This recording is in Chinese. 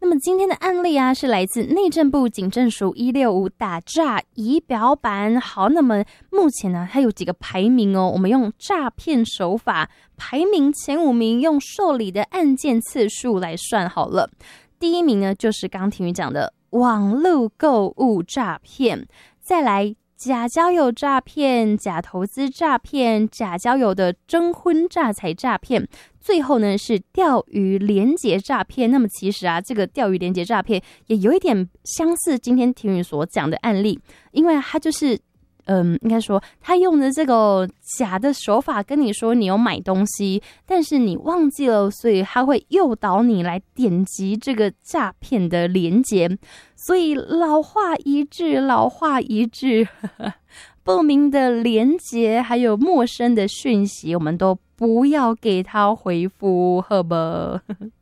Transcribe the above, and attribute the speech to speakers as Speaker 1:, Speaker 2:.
Speaker 1: 那么今天的案例啊，是来自内政部警政署165打诈仪表板。好，那么目前呢，它有几个排名哦。我们用诈骗手法排名前5名，用受理的案件次数来算好了。第1名呢，就是刚婷宇讲的网络购物诈骗，再来假交友诈骗、假投资诈骗、假交友的征婚诈财诈骗，最后呢是钓鱼连结诈骗。那么其实啊，这个钓鱼连结诈骗也有一点相似今天婷宇所讲的案例，因为它就是应该说他用的这个假的手法跟你说你有买东西，但是你忘记了，所以他会诱导你来点击这个诈骗的连结。所以老话一句，不明的连结还有陌生的讯息，我们都不要给他回复，好不？